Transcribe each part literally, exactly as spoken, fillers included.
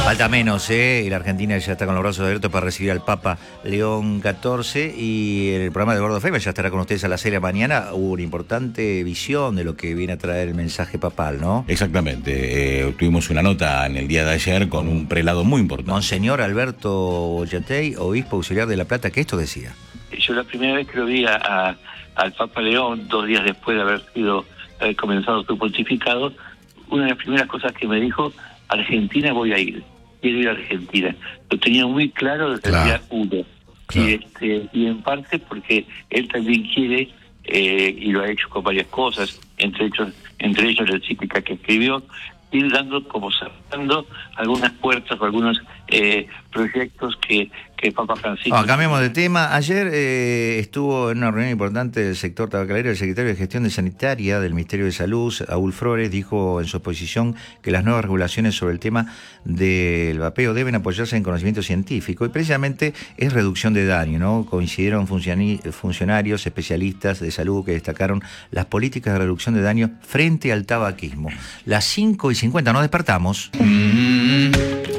Falta menos, ¿eh? Y la Argentina ya está con los brazos abiertos para recibir al Papa León catorce. Y en el programa de Gordo Fema ya estará con ustedes a las seis de la mañana. Hubo una importante visión de lo que viene a traer el mensaje papal, ¿no? Exactamente. Eh, tuvimos una nota en el día de ayer con un prelado muy importante. Monseñor Alberto Boyatey, obispo auxiliar de La Plata, que esto decía. Yo la primera vez que lo vi a, a, al Papa León, dos días después de haber sido haber comenzado su pontificado, una de las primeras cosas que me dijo: Argentina voy a ir, quiero ir a Argentina. Lo tenía muy claro desde claro. el día uno. Claro. Y, este, y en parte porque él también quiere, eh, y lo ha hecho con varias cosas, entre ellos, entre ellos la encíclica que escribió, ir dando, como cerrando algunas puertas o algunos eh, proyectos que, que Papa Francisco... Oh, cambiemos de tema. Ayer eh, estuvo en una reunión importante del sector tabacalero el secretario de Gestión de Sanitaria del Ministerio de Salud, Saúl Flores, dijo en su exposición que las nuevas regulaciones sobre el tema del vapeo deben apoyarse en conocimiento científico y precisamente es reducción de daño, ¿no? Coincidieron funcionarios, especialistas de salud que destacaron las políticas de reducción de daño frente al tabaquismo. Las cinco y cincuenta, nos despertamos. Mm-hmm.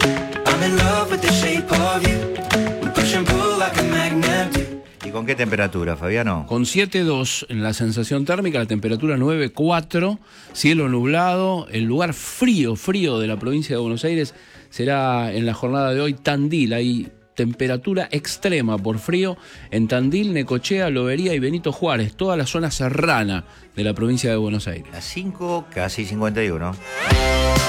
¿Y con qué temperatura, Fabiano? Con siete coma dos en la sensación térmica, la temperatura nueve coma cuatro, cielo nublado. El lugar frío, frío de la provincia de Buenos Aires será en la jornada de hoy Tandil. Hay temperatura extrema por frío en Tandil, Necochea, Lobería y Benito Juárez, toda la zona serrana de la provincia de Buenos Aires. Las cinco, casi cincuenta y uno.